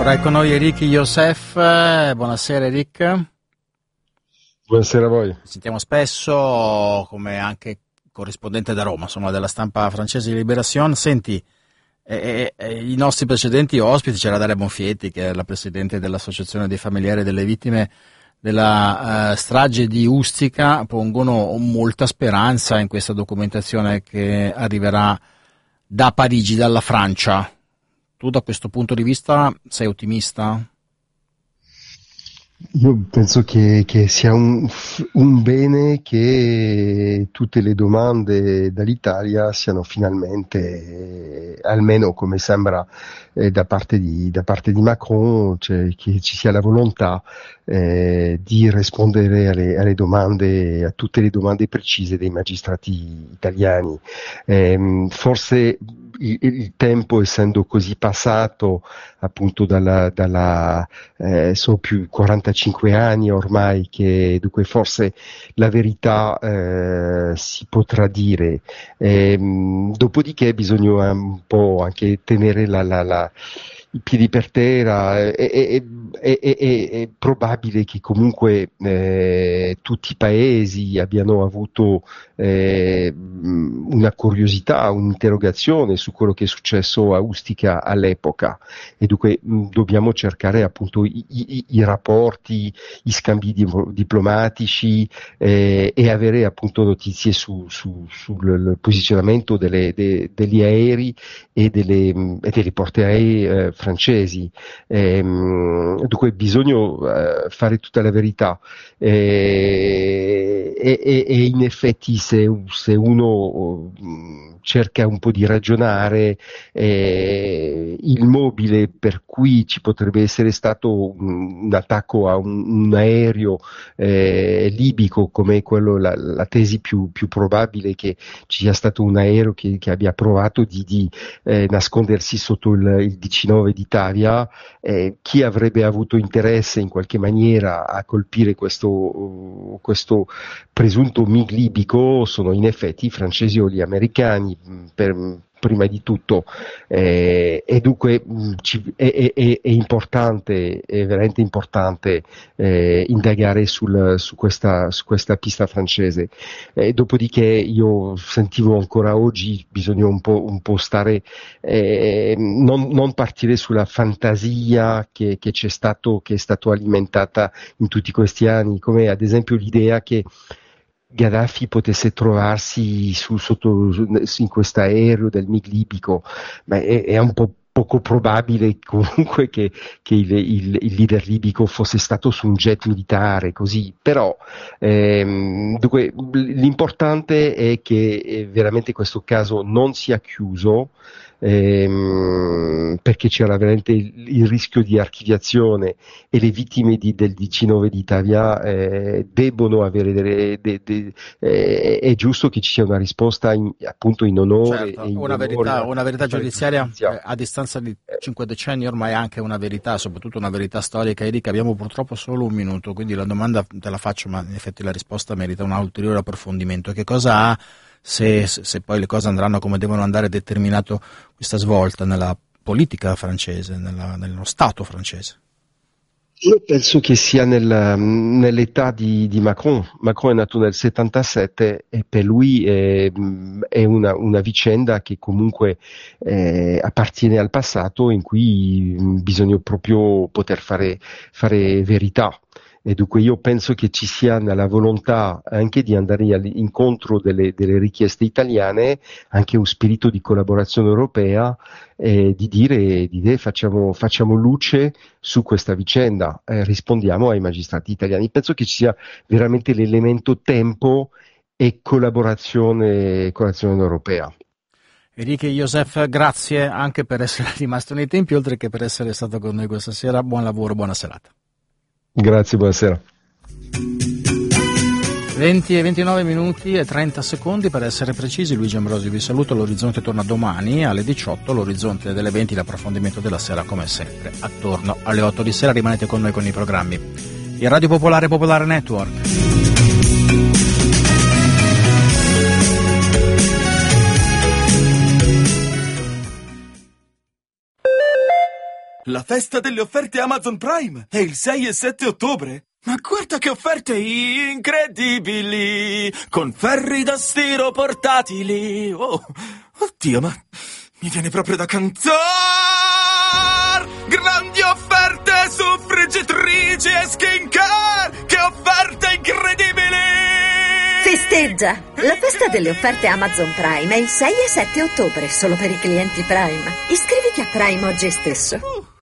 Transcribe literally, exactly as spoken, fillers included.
Ora è con noi Eric Youssef. Buonasera Eric. Buonasera a voi. Ci sentiamo spesso come anche corrispondente da Roma, insomma della stampa francese di Libération. Senti, eh, eh, i nostri precedenti ospiti, c'era Daria Bonfietti che è la presidente dell'Associazione dei familiari delle vittime della eh, strage di Ustica, pongono molta speranza in questa documentazione che arriverà da Parigi, dalla Francia. Tu da questo punto di vista sei ottimista? Io penso che, che sia un, un bene che tutte le domande dall'Italia siano finalmente, eh, almeno come sembra eh, da parte di, da parte di Macron, cioè che ci sia la volontà eh, di rispondere alle, alle domande, a tutte le domande precise dei magistrati italiani. Eh, forse il, il tempo, essendo così passato appunto dalla, dalla eh, sono più quarantacinque anni ormai, che dunque forse la verità eh, si potrà dire. E, dopodiché bisogna un po' anche tenere la, la, la i piedi per terra. È, è, è, è, è probabile che comunque eh, tutti i paesi abbiano avuto eh, una curiosità, un'interrogazione su quello che è successo a Ustica all'epoca, e dunque mh, dobbiamo cercare appunto i, i, i rapporti, gli scambi di, diplomatici eh, e avere appunto notizie su, su, sul posizionamento delle, de, degli aerei e delle, e delle portaerei eh, francesi. Eh, dunque bisogna eh, fare tutta la verità eh, e, e, e in effetti se, se uno mh, cerca un po' di ragionare, eh, il mobile per cui ci potrebbe essere stato un, un attacco a un, un aereo eh, libico, come quello, la, la tesi più, più probabile, che ci sia stato un aereo che, che abbia provato di, di eh, nascondersi sotto il, il diciannove d'Italia. Eh, chi avrebbe avuto interesse in qualche maniera a colpire questo, uh, questo presunto MiG libico sono in effetti i francesi o gli americani, per, prima di tutto, eh, e dunque mh, ci, è, è, è importante, è veramente importante eh, indagare sul, su, questa, su questa pista francese. Eh, dopodiché io sentivo ancora oggi bisogna un po', un po' stare, eh, non, non partire sulla fantasia che, che c'è stato, che è stato alimentata in tutti questi anni, come ad esempio l'idea che Gheddafi potesse trovarsi su, sotto, in questo aereo del MiG libico, ma è, è un po' poco probabile comunque che, che il, il, il leader libico fosse stato su un jet militare, così. Però ehm, dunque, l'importante è che eh, veramente questo caso non sia chiuso, ehm, perché c'era veramente il, il rischio di archiviazione, e le vittime di, del diciannove d'Italia eh, debbono avere delle, de, de, eh, è giusto che ci sia una risposta in, appunto in onore, certo, e in una onore verità, una verità giudiziaria eh, a distanza di cinque decenni ormai, anche una verità, soprattutto una verità storica. Eric, abbiamo purtroppo solo un minuto, quindi la domanda te la faccio, ma in effetti la risposta merita un ulteriore approfondimento. Che cosa ha, se, se poi le cose andranno come devono andare, determinato questa svolta nella politica francese, nella, nello Stato francese? Io penso che sia nel, nell'età di, di Macron. Macron è nato nel settantasette e per lui è, è una, una vicenda che comunque eh, appartiene al passato, in cui bisogna proprio poter fare, fare verità. E dunque io penso che ci sia la volontà anche di andare incontro delle, delle richieste italiane, anche un spirito di collaborazione europea, eh, di dire, di dire facciamo, facciamo luce su questa vicenda, eh, rispondiamo ai magistrati italiani. Penso che ci sia veramente l'elemento tempo e collaborazione, collaborazione europea. Eric Youssef, grazie anche per essere rimasto nei tempi, oltre che per essere stato con noi questa sera. Buon lavoro, buona serata. Grazie, buonasera. venti e ventinove minuti e trenta secondi per essere precisi. Luigi Ambrosio vi saluto. L'Orizzonte torna domani alle diciotto. L'Orizzonte delle venti, l'approfondimento della sera come sempre attorno alle otto di sera. Rimanete con noi con i programmi. Il Radio Popolare Popolare Network. La festa delle offerte Amazon Prime è il sei e sette ottobre. Ma guarda che offerte incredibili! Con ferri da stiro portatili! Oh, oddio, ma mi viene proprio da cantare! Grandi offerte su friggitrici e skincare! Che offerte incredibili! Festeggia! La festa delle offerte Amazon Prime è il sei e sette ottobre, solo per i clienti Prime. Iscriviti a Prime oggi stesso. Uh.